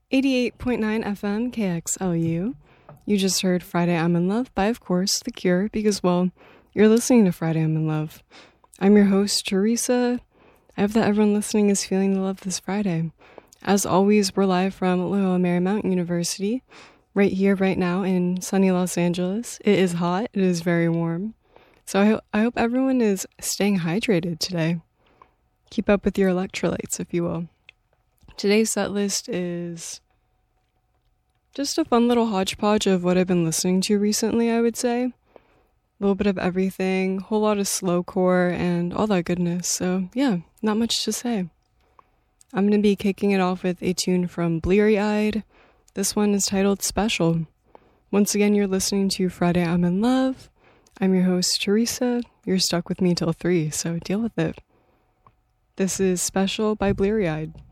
88.9 FM KXLU. You just heard Friday I'm in Love by, of course, The Cure, because, well, you're listening to Friday I'm in Love. I'm your host, Teresa. I hope that everyone listening is feeling the love this Friday. As always, we're live from Loyola Marymount University, right here, right now in sunny Los Angeles. It is hot. It is very warm. So I hope everyone is staying hydrated today. Keep up with your electrolytes, if you will. Today's set list is just a fun little hodgepodge of what I've been listening to recently, I would say. A little bit of everything, whole lot of slowcore, and all that goodness. So, yeah, not much to say. I'm going to be kicking it off with a tune from Bleary Eyed. This one is titled Special. Once again, you're listening to Friday I'm in Love. I'm your host, Teresa. You're stuck with me till 3, so deal with it. This is Special by Bleary Eyed.